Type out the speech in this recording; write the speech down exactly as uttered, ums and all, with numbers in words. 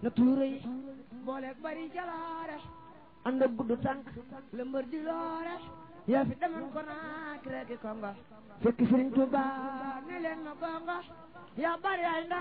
na tuurëy booleeg bari jaloore ànd ak gudd tànk la mbër di loore yaa fi demoon ko naak reeki kongo fekk Sëriñ Tuubaa ne leen ma gongo yaa bari ay ndam